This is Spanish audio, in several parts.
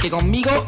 que conmigo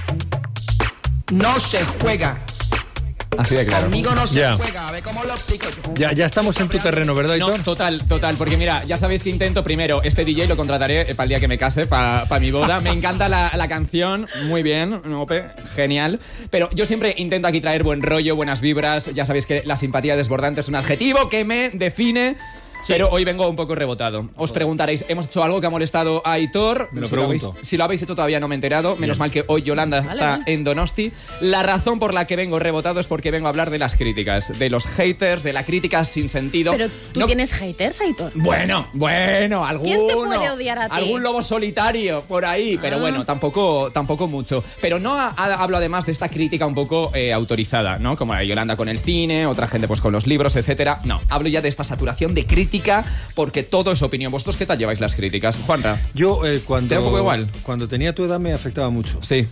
no se juega. Así de claro. Conmigo no se juega, a ver cómo lo explico yo. Ya estamos en tu terreno, ¿verdad, Aitor? No, total, porque mira, ya sabéis que intento primero, este DJ lo contrataré para el día que me case, para mi boda. Me encanta la canción, muy bien, Ope, genial. Pero yo siempre intento aquí traer buen rollo, buenas vibras. Ya sabéis que la simpatía desbordante es un adjetivo que me define. Pero hoy vengo un poco rebotado. Os preguntaréis, ¿hemos hecho algo que ha molestado a Aitor? Me lo pregunto. Si lo habéis hecho todavía no me he enterado. Menos mal que hoy Yolanda está en Donosti. La razón por la que vengo rebotado es porque vengo a hablar de las críticas, de los haters, de la crítica sin sentido. Pero tú tienes haters, Aitor. Bueno, alguno. ¿Quién te puede odiar a ti? Algún lobo solitario por ahí, pero bueno, tampoco mucho. Pero no hablo además de esta crítica un poco autorizada, ¿no? Como la de Yolanda con el cine, otra gente pues con los libros, etcétera. No, hablo ya de esta saturación de crítica, porque todo es opinión. ¿Vosotros qué tal lleváis las críticas, Juanra? Yo ¿Te da un poco igual? Cuando tenía tu edad me afectaba mucho. Sí.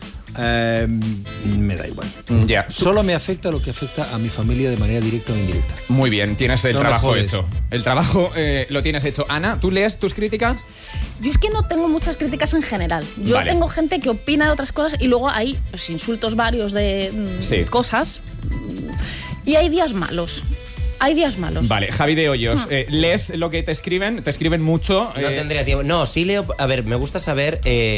Me da igual. Ya. Solo me afecta lo que afecta a mi familia de manera directa o indirecta. Muy bien, tienes el No trabajo me jodes. hecho. El trabajo lo tienes hecho. Ana, ¿tú lees tus críticas? Yo es que no tengo muchas críticas en general. Yo Vale. tengo gente que opina de otras cosas y luego hay pues, insultos varios de Sí. cosas. Y hay días malos. Hay días malos. Vale, Javi de Hoyos, ¿lees lo que te escriben? ¿Te escriben mucho? No tendría tiempo. No, sí leo. A ver, me gusta saber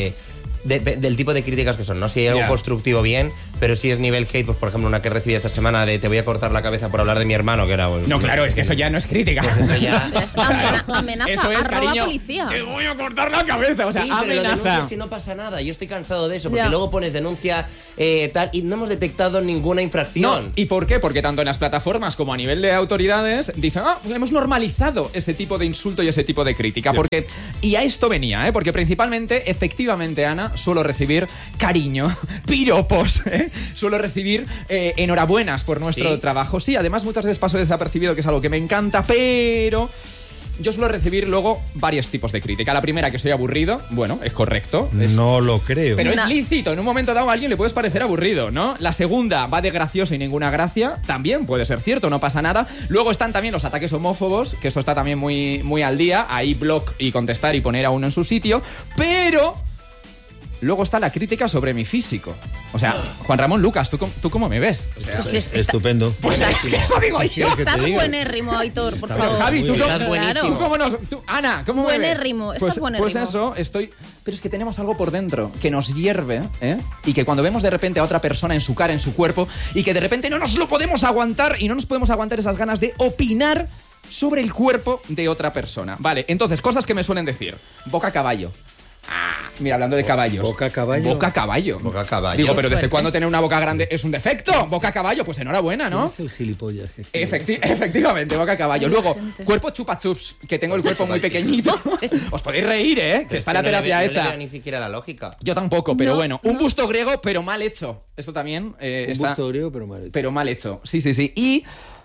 del tipo de críticas que son, ¿no? Si hay algo Ya. constructivo, bien, pero si es nivel hate, pues por ejemplo, una que recibí esta semana de te voy a cortar la cabeza por hablar de mi hermano, que era. No, claro, es que eso ya no es crítica. Pues eso ya. Es amenaza, Eso es, arroba cariño, policía. te voy a cortar la cabeza. O sea, Sí, pero lo amenaza. denuncias y no pasa nada. Yo estoy cansado de eso, porque Ya. luego pones denuncia tal y no hemos detectado ninguna No, infracción. ¿y por qué? Porque tanto en las plataformas como a nivel de autoridades dicen, hemos normalizado ese tipo de insulto y ese tipo de crítica. Porque, y a esto venía, porque principalmente, efectivamente, Ana, suelo recibir cariño, piropos, suelo recibir enhorabuenas por nuestro ¿Sí? trabajo. Sí, además muchas veces paso desapercibido, que es algo que me encanta, pero yo suelo recibir luego varios tipos de crítica. La primera, que soy aburrido, bueno, es correcto. No lo creo. Pero No. es lícito, en un momento dado a alguien le puedes parecer aburrido, ¿no? La segunda va de gracioso y ninguna gracia, también puede ser cierto, no pasa nada. Luego están también los ataques homófobos, que eso está también muy, muy al día, ahí block y contestar y poner a uno en su sitio, pero luego está la crítica sobre mi físico. O sea, Juan Ramón Lucas, ¿tú cómo me ves? O sea, Pues sí, Estupendo. pues es que eso digo yo. ¿Quieres que Estás te diga? buenérrimo, Aitor, por Está favor. Javi, tú Estás cómo- buenísimo. ¿Tú cómo nos, Ana, ¿cómo me ves? Buenérrimo, estás Pues buenérrimo. eso, estoy... Pero es que tenemos algo por dentro que nos hierve, y que cuando vemos de repente a otra persona en su cara, en su cuerpo, y que de repente no nos lo podemos aguantar y no nos podemos aguantar esas ganas de opinar sobre el cuerpo de otra persona. Vale, entonces, cosas que me suelen decir. Boca caballo. Mira, hablando de caballos. ¿Boca caballo? Boca caballo. Boca caballo. Digo, pero ¿desde Fuerte. cuándo tener una boca grande es un defecto? Boca caballo, pues enhorabuena, ¿no? Es el gilipollas. Efectivamente, boca caballo. Luego, cuerpo chupa chups, que tengo el cuerpo muy pequeñito. Os podéis reír, que Pero está es la que no le terapia veo- no le hecha. veo ni siquiera la lógica. Yo tampoco, pero No, bueno. Un no. busto griego, pero mal hecho. Esto también Un está... busto griego, pero mal hecho. Pero mal hecho. Sí. Y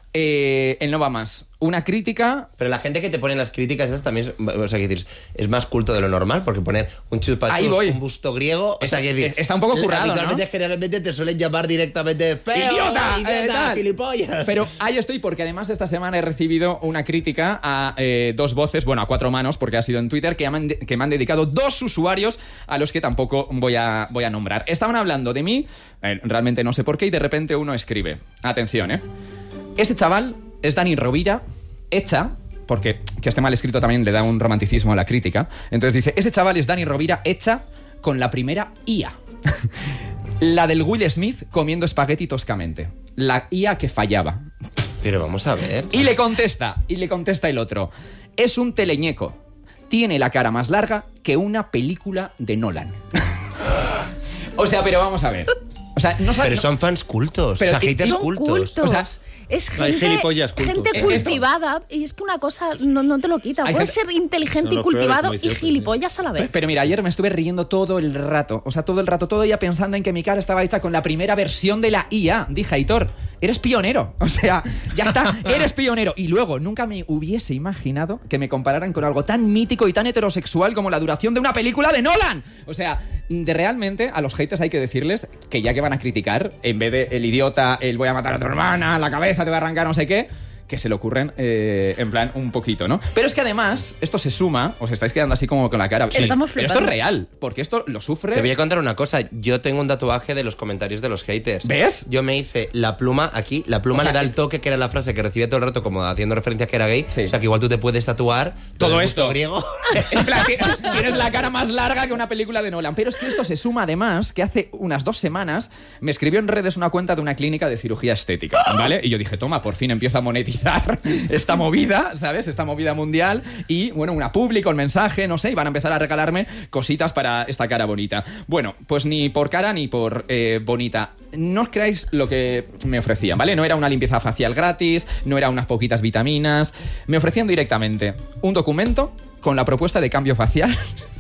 el no va más. Una crítica... Pero la gente que te pone las críticas esas también, o sea, que decir, es más culto de lo normal, porque poner un chupachus, Ahí voy. un busto griego, o sea, que decir, Está un poco currado, ¿no? habitualmente, generalmente te suelen llamar directamente feo, ¡Idiota! Tal. gilipollas. Pero ahí estoy, porque además esta semana he recibido una crítica a dos voces, bueno, a cuatro manos, porque ha sido en Twitter, que me han dedicado dos usuarios a los que tampoco voy a nombrar. Estaban hablando de mí, realmente no sé por qué, y de repente uno escribe. Atención, Ese chaval es Dani Rovira, hecha... Porque que esté mal escrito también le da un romanticismo a la crítica. Entonces dice, ese chaval es Dani Rovira hecha con la primera IA. La del Will Smith comiendo espagueti toscamente. La IA que fallaba. Pero vamos a ver. Y le contesta el otro. Es un teleñeco. Tiene la cara más larga que una película de Nolan. O sea, pero vamos a ver. O sea, no Pero son fans cultos, Pero o sea, haters Son cultos. cultos. O sea, es hay gente, gilipollas cultos. gente cultivada y es que una cosa no te lo quita. Hay Puedes gente- ser inteligente Son y los peores, cultivado como y dice otro, gilipollas a la vez. Pero mira, ayer me estuve riendo todo el rato. O sea, todo el rato, todo día pensando en que mi cara estaba hecha con la primera versión de la IA. Dije, Aitor, eres pionero. O sea, ya está, eres pionero. Y luego, nunca me hubiese imaginado que me compararan con algo tan mítico y tan heterosexual como la duración de una película de Nolan. O sea, realmente a los haters hay que decirles que ya que van a criticar, en vez de el idiota, el voy a matar a tu hermana, la cabeza te voy a arrancar no sé qué, que se le ocurren en plan un poquito, ¿no? Pero es que además, esto se suma, os estáis quedando así como con la cara. Estamos pero esto es real, porque esto lo sufre. Te voy a contar una cosa. Yo tengo un tatuaje de los comentarios de los haters. ¿Ves? Yo me hice la pluma aquí. La pluma, o sea, le da el toque, que era la frase que recibía todo el rato, como haciendo referencia a que era gay. Sí. O sea, que igual tú te puedes tatuar todo esto griego. En plan, tienes la cara más larga que una película de Nolan. Pero es que esto se suma además que hace unas 2 semanas me escribió en redes una cuenta de una clínica de cirugía estética, ¿vale? Y yo dije, toma, por fin empiezo a monetizar esta movida, ¿sabes? Esta movida mundial. Y, bueno, una pública, un mensaje, no sé, y van a empezar a regalarme cositas para esta cara bonita. Bueno, pues ni por cara ni por bonita. No os creáis lo que me ofrecían, ¿vale? No era una limpieza facial gratis, no era unas poquitas vitaminas. Me ofrecían directamente un documento con la propuesta de cambio facial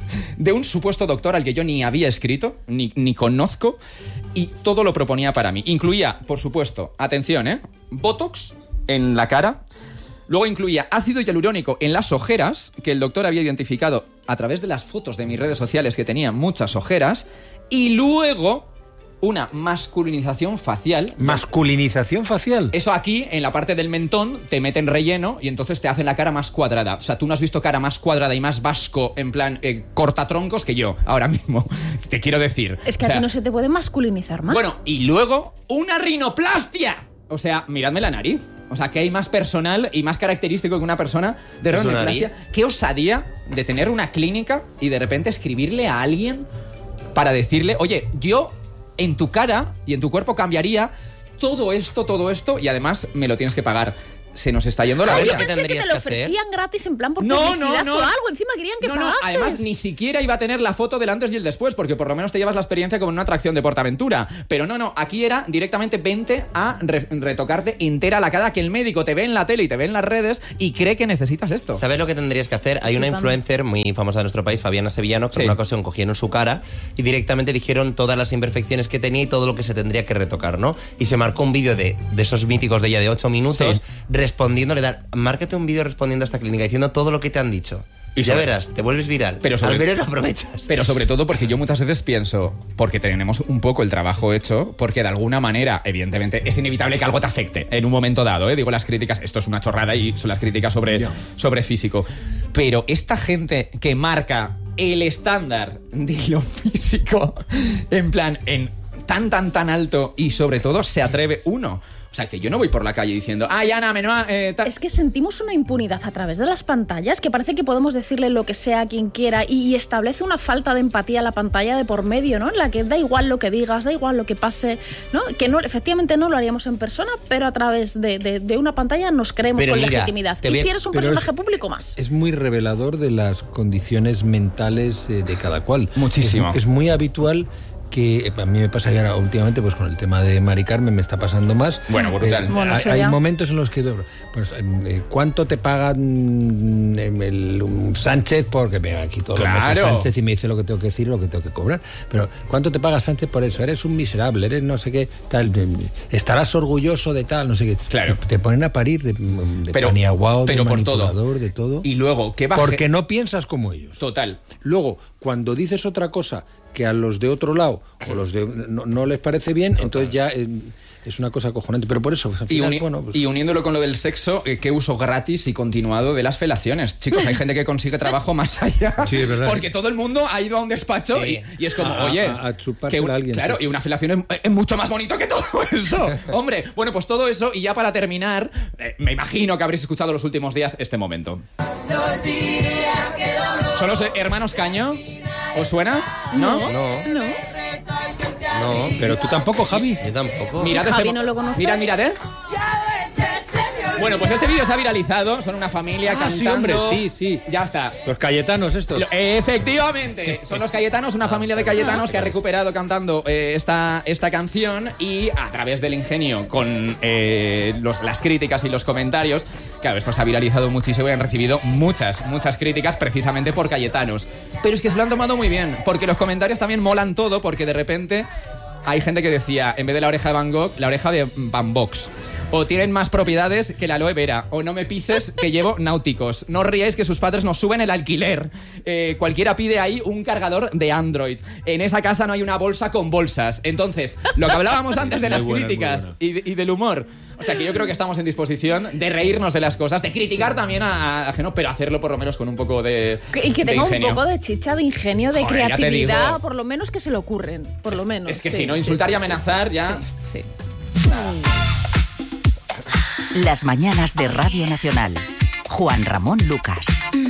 de un supuesto doctor al que yo ni había escrito, ni conozco, y todo lo proponía para mí. Incluía, por supuesto, atención, Botox en la cara. Luego incluía ácido hialurónico en las ojeras, que el doctor había identificado a través de las fotos de mis redes sociales que tenía muchas ojeras. Y luego una masculinización facial. ¿Masculinización facial? Eso aquí, en la parte del mentón, te meten relleno y entonces te hacen la cara más cuadrada. O sea, tú no has visto cara más cuadrada y más vasco, en plan, cortatroncos que yo, ahora mismo. Te quiero decir. Es que a ti no se te puede masculinizar más. Bueno, y luego, una rinoplastia. O sea, miradme la nariz. O sea, que hay más personal y más característico que una persona de rinoplastia. Qué osadía de tener una clínica y de repente escribirle a alguien para decirle, oye, yo en tu cara y en tu cuerpo cambiaría todo esto y además me lo tienes que pagar. Se nos está yendo la vida. vida. Yo pensé que te lo ofrecían gratis en plan por publicidad o algo. Encima querían que pagases. Además, ni siquiera iba a tener la foto del antes y el después, porque por lo menos te llevas la experiencia como en una atracción de PortAventura. Pero no, aquí era directamente vente a retocarte entera la cara, que el médico te ve en la tele y te ve en las redes y cree que necesitas esto. ¿Sabes lo que tendrías que hacer? Hay una influencer muy famosa de nuestro país, Fabiana Sevillano, que en una ocasión cogieron su cara y directamente dijeron todas las imperfecciones que tenía y todo lo que se tendría que retocar, ¿no? Y se marcó un vídeo de esos míticos de ella de 8 minutos respondiéndole, márcate un vídeo respondiendo a esta clínica diciendo todo lo que te han dicho. Y ya verás, te vuelves viral. Pero al ver lo aprovechas. Pero sobre todo porque yo muchas veces pienso, porque tenemos un poco el trabajo hecho, porque de alguna manera, evidentemente, es inevitable que algo te afecte en un momento dado, ¿eh? Digo, las críticas, esto es una chorrada y son las críticas sobre físico. Pero esta gente que marca el estándar de lo físico, en plan, en tan alto y sobre todo se atreve uno. O sea, que yo no voy por la calle diciendo, ¡ay, Ana, menúa! Es que sentimos una impunidad a través de las pantallas que parece que podemos decirle lo que sea a quien quiera y establece una falta de empatía a la pantalla de por medio, ¿no? En la que da igual lo que digas, da igual lo que pase, ¿no? Que no, efectivamente no lo haríamos en persona, pero a través de una pantalla nos creemos con legitimidad. Y si eres un personaje público más. Es muy revelador de las condiciones mentales de cada cual. Muchísimo. Es muy habitual que a mí me pasa que ahora últimamente pues con el tema de Mari Carmen me está pasando más. Bueno, brutal. Hay momentos en los que pues ¿cuánto te pagan el Sánchez? Porque me aquí todo los meses Sánchez y me dice lo que tengo que decir, lo que tengo que cobrar. Pero ¿cuánto te paga Sánchez por eso? Eres un miserable, eres no sé qué, tal, estarás orgulloso de tal, no sé qué. Claro. Te ponen a parir de paniaguao, de manipulador, de todo. Y luego, ¿qué baje? Porque no piensas como ellos. Total. Luego, cuando dices otra cosa que a los de otro lado o los de no les parece bien, entonces ya es una cosa acojonante. Pero por eso, pues, al final, y uniéndolo con lo del sexo, qué uso gratis y continuado de las felaciones. Chicos, hay gente que consigue trabajo más allá. Sí, es verdad. Porque todo el mundo ha ido a un despacho y es como, oye, a chupársela a alguien. Claro, y una felación es mucho más bonito que todo eso. Hombre, bueno, pues todo eso. Y ya para terminar, me imagino que habréis escuchado los últimos días este momento. ¿Son los hermanos Caño? ¿Os suena? ¿No? No. Pero tú tampoco, Javi. Yo tampoco. Mirad Javi no lo conoce. Mirad, ¿eh? Bueno, pues este vídeo se ha viralizado. Son una familia cantando. Sí, hombre, sí. Ya está. Los Cayetanos estos. Efectivamente. Son los Cayetanos, una familia de Cayetanos que ha recuperado cantando esta canción y a través del ingenio con las críticas y los comentarios. Claro, esto se ha viralizado muchísimo y han recibido muchas críticas precisamente por Cayetanos. Pero es que se lo han tomado muy bien, porque los comentarios también molan todo, porque de repente hay gente que decía, en vez de la oreja de Van Gogh, la oreja de Van Box. O tienen más propiedades que la aloe vera. O no me pises que llevo náuticos. No os ríais que sus padres nos suben el alquiler. Cualquiera pide ahí un cargador de Android. En esa casa no hay una bolsa con bolsas. Entonces, lo que hablábamos antes de las críticas y del humor. O sea, que yo creo que estamos en disposición de reírnos de las cosas, de criticar también a ajeno, pero hacerlo por lo menos con un poco de Y que tenga ingenio. un poco de chicha, de ingenio, de Joder, creatividad, por lo menos que se le ocurren. Por lo menos. Es que si no, insultar y amenazar ya... Sí. Las mañanas de Radio Nacional. Juan Ramón Lucas.